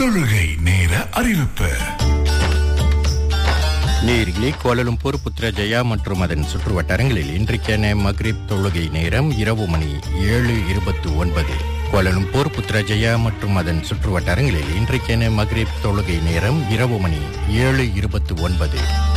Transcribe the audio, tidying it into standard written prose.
தொழுகை நேர அறிவிப்பு. நேயர்களே, கோலாலம்பூர், புத்ரஜயா மற்றும் அதன் சுற்று வட்டாரங்களில் இன்றைக்கான மக்ரிப் தொழுகை நேரம் இரவு மணி 7:29. கோலாலம்பூர், புத்ரஜயா மற்றும் அதன் சுற்று வட்டாரங்களில் இன்றைக்கான மக்ரிப் தொழுகை நேரம் இரவு மணி 7:29.